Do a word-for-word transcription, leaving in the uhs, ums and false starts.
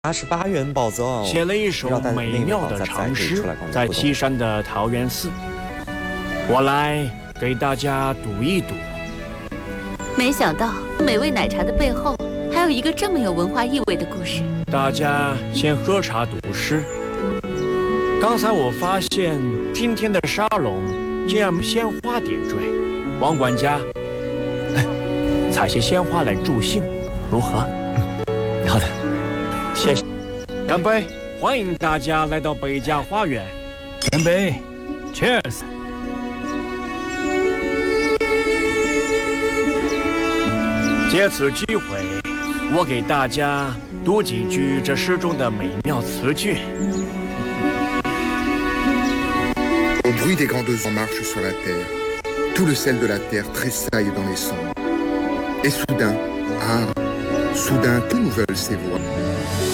八十八元宝藏， 写了一首美妙的长诗，在岐山的桃源寺。我来给大家读一读。 没想到美味奶茶的背后，还有一个这么有文化意味的故事。 大家先喝茶读诗。刚才我发现今天的沙龙竟然鲜花点缀，王管家，采些鲜花来助兴，如何？ 嗯，好的， 谢谢。干杯！欢迎大家来到北家花园。 干杯 ，Cheers！ 借此机会，我给大家读几句这诗中的美妙词句。 Au bruit des grandes eaux en marche sur la terre, tout le sel de la terre tressaille dans les sondes. Et soudain, ah, soudain, que nous veulent ces voix?